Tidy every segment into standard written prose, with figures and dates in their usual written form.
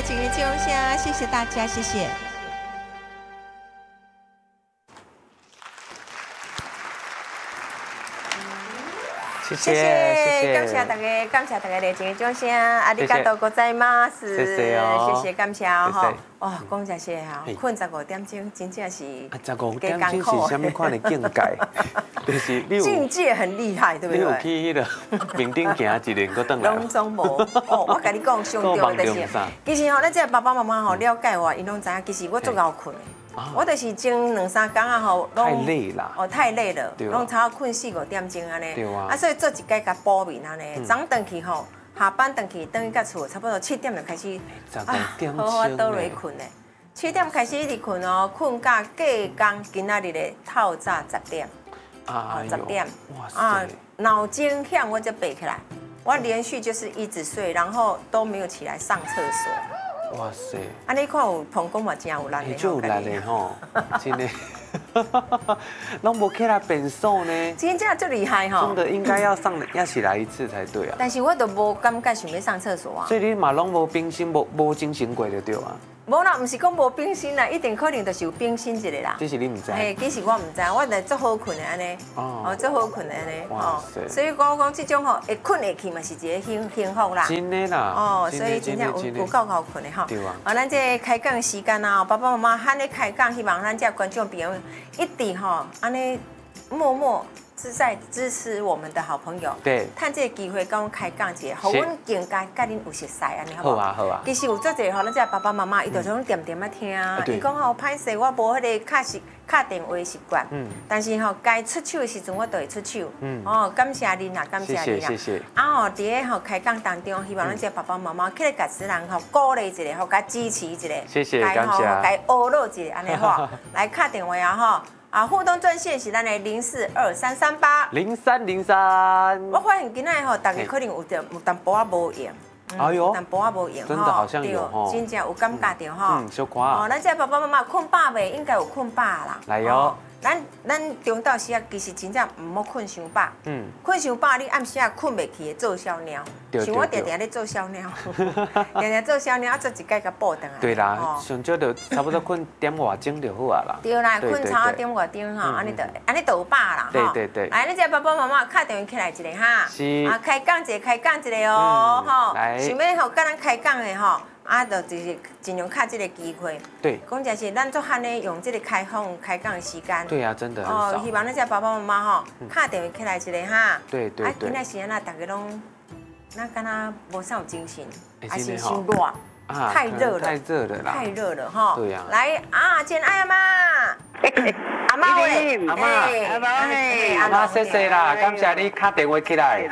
今日节目下，谢谢大家，谢谢。 谢谢， 感谢大家，感谢大家的今日掌声，ありがとうございます。 谢谢哦， 谢谢感谢哈。哦， 嗯讲这些哈，困15点钟真正是 15点钟是什么款的境界？就是你有境界很厉害，对不对？ 你有去迄个面顶行一轮，搁转来。 拢总无。哦，我跟你讲，上吊的就是，其实吼，咱这爸爸妈妈吼了解我，伊拢知影，其实我足熬困的。我就是前2、3天啊吼， 太累啦。 哦，太累了，拢差不多困4、5点钟安尼。 对啊。 所以做一届甲补眠安尼，早回去吼，下班回去等于到厝，差不多7点就开始。好好倒落困嘞。7点开始一直困哦，困到隔工今仔日的透早10点。10点。哇塞。脑筋响我就背起来，我连续就是一直睡，然后都没有起来上厕所。哇塞！啊，你看有膀胱嘛，真有力的， 就有力的吼，真的，拢无起来便所呢， 真正最厉害吼！ 真的应该要起来一次才对啊。 但是我都无感觉想要上厕所啊。 所以你嘛拢无冰心，无精神过就对啊。 无啦，唔是讲无冰心啦，一定可能就是有冰心一个啦。 这是你唔知。 嘿，其实我唔知，我就足好困的安尼。哦，足好困的安尼。 哇塞！ 所以讲这种吼，会困下去嘛是一个幸福啦。 真的啦。 哦，所以真正有够困的吼。 对啊。 啊，咱这开讲时间啊，爸爸妈妈喊你开讲，希望咱这观众朋友一直吼安尼默默。是在支持我们的好朋友， 对， 趁这个机会跟我开讲一下，互阮更加甲恁有熟悉安尼好不好？ 好啊。 其实有做者吼，咱这爸爸妈妈伊就种点点啊听，伊讲吼歹势，我无迄个敲电话习惯，但是吼该出手的时阵我都会出手，哦，感谢恁啦，感谢恁啦， 谢谢。 啊吼，伫个吼开讲当中，希望咱这爸爸妈妈起来甲子人吼鼓励一下，吼甲支持一下， 谢谢，感谢， 该学乐一下安尼吼，来敲电话啊吼。啊，互动专线是咱的0423380303。我发现今仔吼，大家可能有淡薄仔无用， 哎呦， 淡薄仔无用， 真的好像有吼， 真正有感觉到吼。 小可啊。 哦，咱这爸爸妈妈困饱未？应该有困饱啦。 来哟。 咱中昼时啊，其实真正唔好困伤饱。困伤饱，你暗时啊困袂去，做小鸟。像我常常咧做小鸟，常常做小鸟，做一届甲补回来。 对啦，上少就差不多困点外钟就好啊啦。 对啦，困差点外钟吼，安尼就有饱啦。 对。 来，咱这爸爸妈妈敲电话起来一个哈。 是。 啊，开讲一个哦，吼。 来。 想要吼，甲咱开讲的吼。啊，就是尽量卡这个机会。 对。 讲真是，咱做汉呢用这个开讲的时间。 对啊，真的很少。 哦，希望咱这爸爸妈妈吼，敲电话起来一个哈。 对。啊， 今仔时啊，大家拢，那敢若无啥有精神，还是伤热，太热了啦。太热了哈。 对呀。 来啊，亲爱的妈。阿妈喂， 阿妈，谢谢啦，感谢你敲电话起来。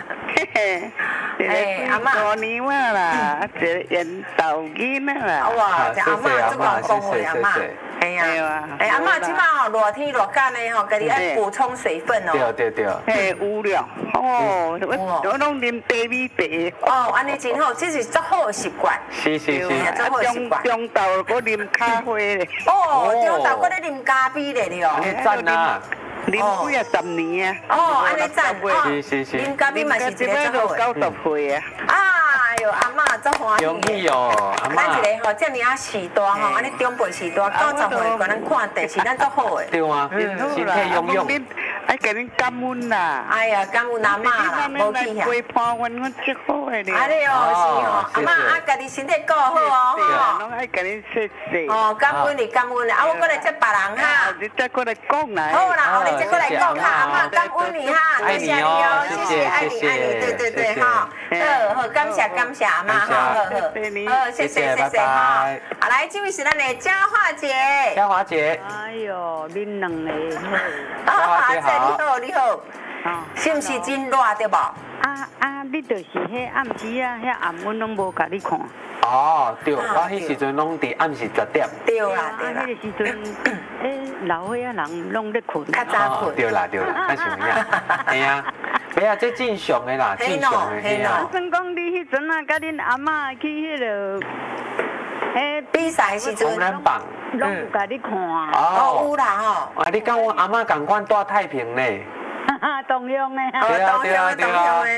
阿妈，过年嘛啦，一个缘投囡仔啦。 哇，这阿妈这个讲话阿妈，哎呀，阿妈即摆吼热天热干的吼，家己爱补充水分哦。 对。 嘿，有了，哦，我拢啉茶米茶。 哦，安尼真好，这是足好的习惯。 是。 足好的习惯。中昼搁啉咖啡咧。 哦，中昼搁咧啉咖啡咧哦。 赞啊！ 啉几啊10年啊！ 哦，安尼赞哦，是。 啉咖啡嘛是一个足好的。90岁啊！ 哎呦，阿嬷足欢喜。 容易哦，阿嬷。 咱一个吼，遮尔啊时大吼，安尼长辈时大，90岁管咱看电视，咱足好的。 对啊，身体勇勇。 爱甲恁感恩啦！ 哎呀，感恩阿嬷啦，无去遐。 陪伴阮足好的咧。 安尼哦，是哦，阿嬷啊，家己身体顾好哦， 吼。拢爱甲恁谢谢。 哦，感恩你，感恩你，啊，我过来接别人哈。 你再过来讲来。 好啦，后日再过来讲哈，阿嬷感恩你哈， 谢谢你哦， 谢谢，爱你，对哈。好，感谢阿嬷哈，好，谢谢哈。好，来，这位是咱的嘉华姐。 嘉华姐。 哎呦，恁两个好。嘉华姐好。 你好。是不是真热对不？ 你就是迄暗时啊，迄暗阮拢无甲你看。 哦，对，我迄时阵拢伫暗时10点。 对啦。 迄个时阵，老岁仔人拢咧困。 较早困。 对啦，较像样。系啊，哎啊，这正常的啦，正常的。 我算讲你迄阵啊，甲恁阿嬷去迄落， 比赛时阵。 红人榜。 拢有甲你看。 哦，有啦吼。 啊，你甲我阿嬷共款住太平呢。 同样的。 同样的。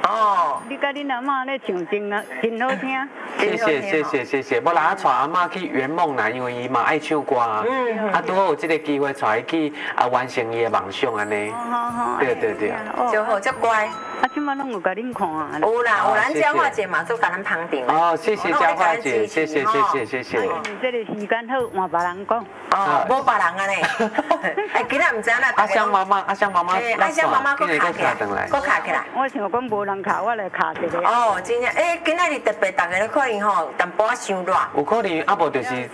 哦， 你甲恁阿嬷咧唱真好听。 谢谢，我来带阿嬷去圆梦啦，因为伊嘛爱唱歌，拄好有这个机会带伊去完成伊的梦想安尼。 好， 对， 就好，足乖。 即摆拢有甲恁看啊。 有啦，有咱嘉化姐嘛，做甲咱旁听。 哦，谢谢嘉化姐，谢谢。 这个时间好，换别人讲。 哦，无别人啊呢。哎，今仔唔知啦。 阿香妈妈， 阿香妈妈，佫卡起来，佫卡起来。 我想讲无人卡，我来卡一个。 哦，真正，今仔日特别，大家咧可能吼，淡薄仔伤热。 有可能啊，无就是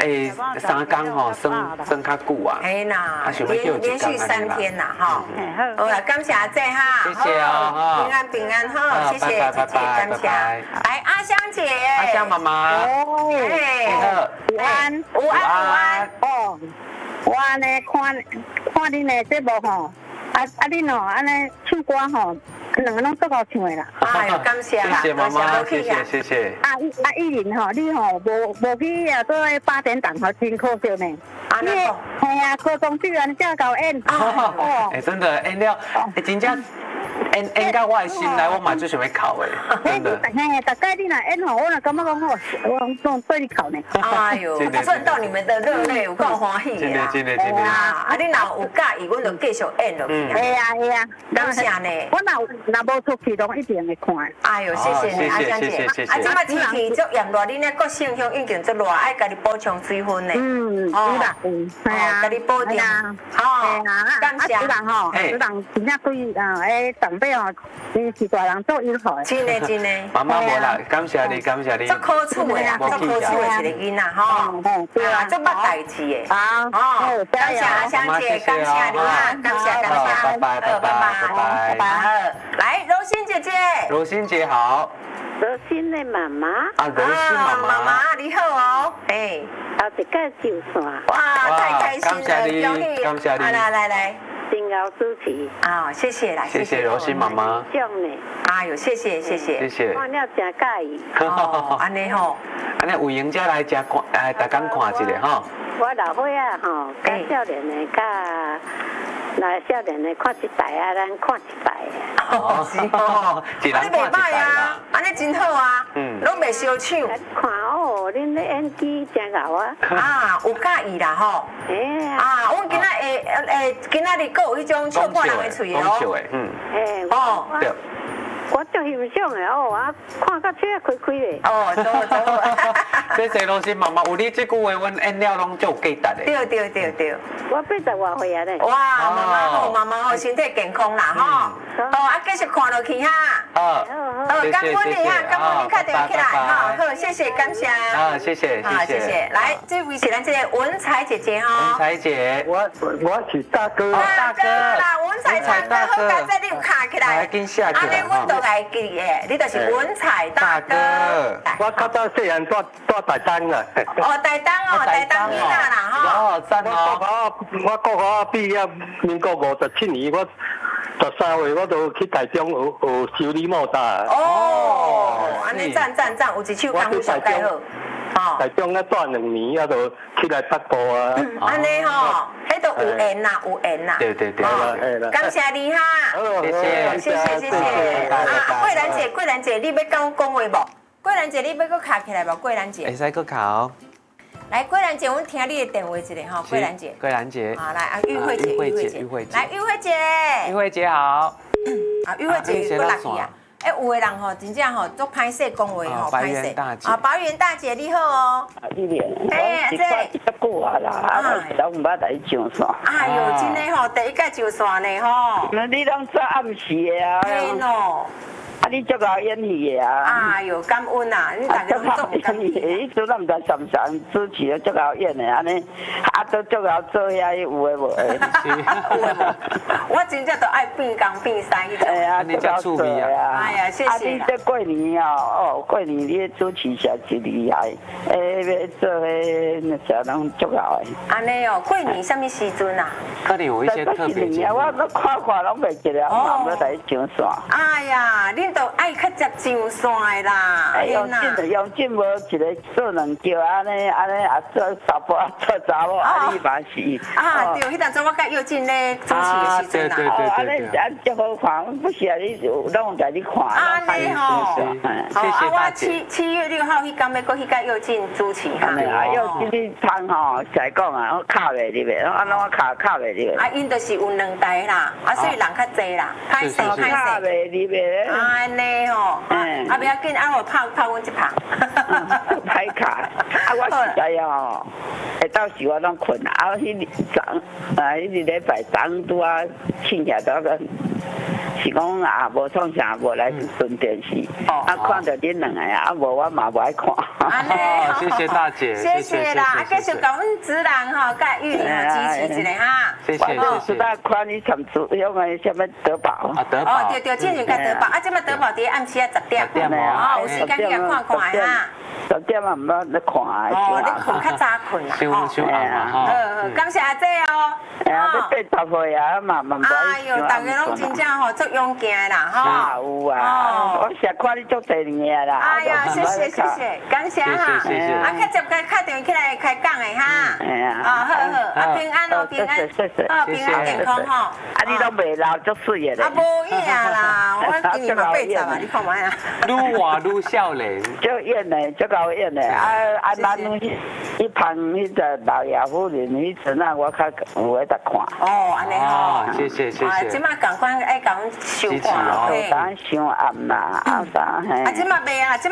3天吼，算较久啊。 哎啦，连续3天啦，吼。好啦，感谢阿姐哈。 谢谢哦， 平安好，谢谢姐姐，感谢。来，阿香姐， 阿香妈妈， 午安。哦，我安尼看恁的节目吼，恁吼安尼唱歌吼，两个拢足好唱的啦。 哎呦，感谢啦， 谢谢妈妈，谢谢。 依林吼，你吼无去做8点档吼，真可惜呢。 安尼讲， 系啊，高中队员才搞演。 哦，真的演了，真正。演到我的心内，我嘛最想要考的，真的。 嘿，大概你若演吼，我若感觉讲吼，我对你考呢。 哎呦，赚到你们的热泪，有够欢喜的啦。 真的。 啊，你若有介意，阮就继续演落去。 系啊， 感谢呢。 我若无出去，拢一定会看。 哎呦，谢谢你，阿香姐。啊，即摆天气足炎热，恁咧国性乡已经足热，爱家己补充水分呢。 有啦，系啊， 家己补充。 好， 感谢。 主人吼，主人真正对长辈吼，是大人做友好。 真的。 妈妈无啦，感谢你。 足可处的啦，足可处的一个囡仔吼。对啊，足捌代志的。好，感谢阿香姐，感谢你啊，感谢。拜拜。来，柔心姐姐。 柔心姐好。 柔心的妈妈。 啊，柔心妈妈， 你好哦。哎， 后一个就算。 哇，太开心了， 感谢你。 来。 真好主持啊，谢谢啦， 谢谢柔心妈妈。 哎呦，谢谢。 看了真介意。 哦，安尼吼， 安尼有闲才来食看，大家看一下吼。 我老伙仔吼，甲少年的甲。来少年的看一台啊，咱看一台哦，是哦， 你袂歹啊，安尼真好啊，拢袂烧抢。 看哦，恁咧演技真好啊。 啊，有介意啦吼。啊，阮今仔今仔日阁有迄种笑破人的嘴哦。哦。对。 我足欣赏的哦，啊，看到嘴开开的。 哦，走。 谢谢柔心妈妈，有你这句话，阮演了拢足有价值的。 对。 我80多岁啊咧。 哇，妈妈好，身体健康啦吼。好，啊，继续看落去哈。好，感恩你哈，感恩你打电话起来哈。好，谢谢，感谢。 啊，谢谢。 来，这位是咱这个文采姐姐哈。 文采姐， 我是大哥。 大哥啦，文采大哥，好，刚才你有卡起来。 跟下去。 安尼阮都来记诶，你就是文采大哥。 我较早细汉住台东啦。 哦，台东囡仔啦吼。 哦，赞哦。 我国考毕业，民国57年，我13岁我就去台中学修理摩打。 哦，安尼赞，有一手功夫上介好。 台中咧住2年，啊就起来北部啊。 安尼吼，迄都有缘啦。 对。 感谢你哈。谢谢。啊，桂兰姐，你要跟我讲话无？桂兰姐，你要搁卡起来无？桂兰姐。 会使搁卡哦。 来，桂兰姐，我们听你的电话一下哈，桂兰姐。好，来啊，玉慧姐。来，玉慧姐好。啊，玉慧姐搁落去啊。有的人吼，真正吼，足歹势讲话吼， 歹势。 啊，保元大姐你好哦。 你咧。这久啊啦，都唔捌来上线。 哎呦，真的吼，第一届上线呢吼。 你拢做暗时的啊。 嘿喏。 啊，你足够演戏的啊！ 哎呦，感恩啊！你大家拢做感恩。 伊做咱唔知上主持的足够演的安尼，啊都足够做遐有诶无诶。 我真正都爱变工变西迄种。 哎呀，你真趣味啊！ 哎呀，谢谢。啊， 你这过年哦，过年你主持实是厉害，要做迄那啥拢足够诶。 安尼哦，过年什么时阵啊？ 可能有一些特别节目。 我都看拢袂记了，我冇来上线。 哎呀，恁因都爱较接上线的啦。 用进无一个做两叫安尼啊做查甫做查某啊你嘛是。 啊，对，迄阵子我甲佑进咧主持的时阵啦。 安尼足好看，不是啊，你拢带你看。 安尼吼， 谢谢大姐。 我7月6号迄天要过去甲佑进主持哈。 佑进你汤吼，实讲啊，我卡袂入的，安怎我卡袂入的。 因就是有2台啦，所以人较济啦，歹势。 卡袂入的。 安尼吼，不要紧，我拍阮一拍。 歹卡，我实在哦，到时我拢困啊，迄礼拜昨拄啊醒起来都个。是讲啊，无创啥，无来顺电视，看到恁两个啊，无我嘛无爱看。 谢谢大姐， 谢谢啦，继续甲阮子人吼，甲玉玲支持一下哈。 谢谢。 是在看你什么用个什么德宝？ 啊，德宝。 对，进前甲德宝，即摆德宝伫暗时10点，有时间去甲看看哈。 10点啊，毋捌咧看啊。 你困较早困啦。 休暗感谢阿姐哦。 你80岁啊，嘛无。 哎呦，大家拢真正吼足勇敢啦，吼。 有啊，我常看你足侪年啦。 哎呀，谢谢，感谢哈。 谢谢。 较接打电话起来开讲的哈。好，平安哦，平安，平安健康吼。 你都未老，足水的。 无影啦，我今年嘛80啊，你看卖啊。 愈活愈少年。 足演的，足够演的。咱一旁迄个老爷夫人，迄阵啊，我较有在看。 安尼吼。 谢谢。 即马赶快爱甲阮收看， 当伤暗啦， 即马袂啊，即